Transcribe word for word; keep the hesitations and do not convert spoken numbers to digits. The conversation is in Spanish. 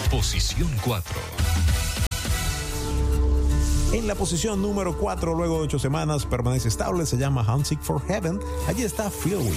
Posición cuatro. En la posición número cuatro, luego de ocho semanas, permanece estable, se llama Homesick for Heaven. Allí está Phil Wicks.